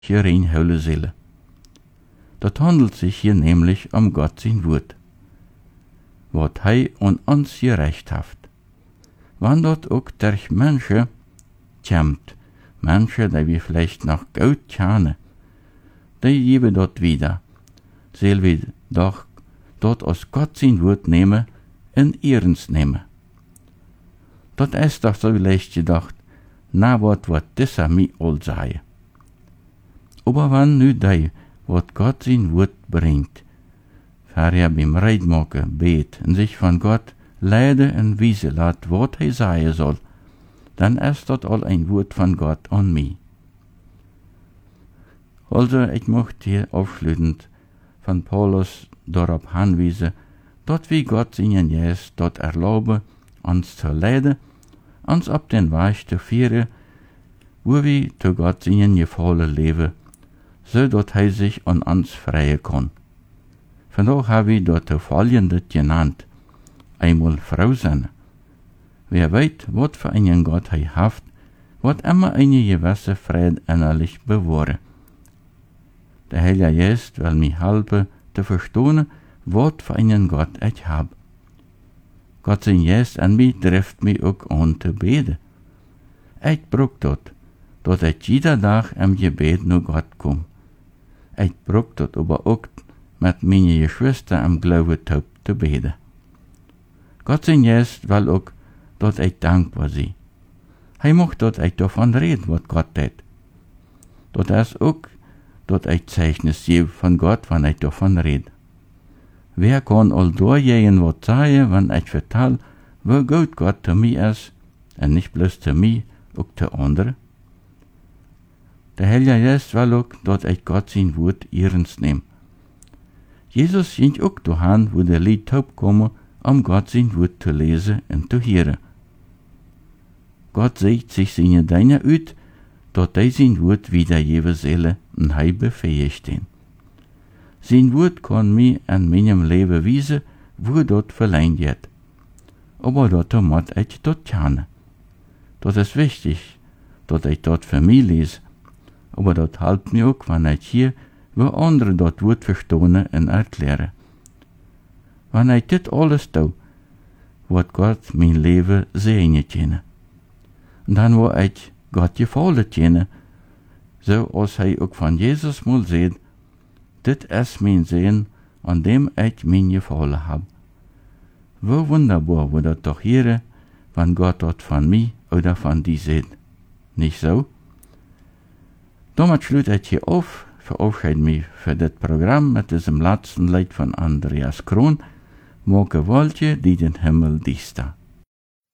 hier reinhouden zullen. Dat handelt sich hier nämlich um Gott sein Wort, wat hij an uns gerecht haft. Wann dort auch durch Menschen kämmt, Menschen, die wir vielleicht noch gut kennen, die geben dort wieder, soll wir doch dort aus Gott sein Wort nehmen und ernst nehmen. Dat ist doch so leicht gedacht, na wat dieser mi all sei. Aber wann nu die, wat Gott sein Wort bringt, vorher beim Reidmaken bet und sich von Gott leiden und wiesen lässt, wat hij sagen soll, dann ist das all ein Wort von Gott an mich. Also, ich möchte hier aufschließend von Paulus darauf hinweisen, dass wir Gott seinen Geist dort erlauben, uns zu leiden, uns auf den Weg zu führen, wo wir zu Gott seinen Gefallen leben, so dass er sich an uns freien kann. Vandaag haben wir dort folgendes genannt: einmal Frau sein. Wer weiß, was für einen Gott er hat, wird immer eine gewisse Friede innerlich bewahren. Der Heilige Geist will mir helfen, zu verstehen, was für einen Gott ich habe. Gott sein Geist an mich trifft mich auch an zu beten. Ich brauche das, dass ich jeden Tag im Gebet nur Gott komme. Ich brauche das aber auch, mit meinen Geschwistern im Glauben zu beten. Gott sein Geist will auch, dass ich dankbar sei. Er macht, dass ich davon rede, was Gott tut. Das ist auch, dass ich Zeichnis gebe von Gott, wenn ich davon rede. Wer kann all durchgehen, was sagen, wenn ich vertelle, wie gut Gott zu mir ist, und nicht bloß zu mir, auch zu anderen? Der Heilige Geist will auch, dass ich Gott sein Wort ernst nehme. Jesus ging auch dahin, wo der Leute kommen, Gott sein Wort zu lesen und zu hören. Gott sagt sich seine Diener aus, dass er sein Wort wiedergeben soll und er befähigt ihn. Sein Wort kann mir in meinem Leben wiesen, wo dort verleihen wird. Aber dort muss ich dort kennen. Das ist wichtig, dass ich dort für mich lese. Aber das hilft mir auch, wenn ich hier, wo andere dort Wort verstehen und erklären. Wenn ich das alles tue, wird Gott mein Leben segnen können. Und dann wo ich Gott gefallen können, so als er auch von Jesus mal sagt, das ist mein Sehen, an dem ich mein Gefallen habe. Wo wunderbar wird das doch hier, wenn Gott dort von mir oder von dir sagt. Nicht so? Damit schließe ich hier auf, verabschiede mich für das Programm mit diesem letzten Lied von Andreas Kron, Moke Wolke, die den Himmel diesta.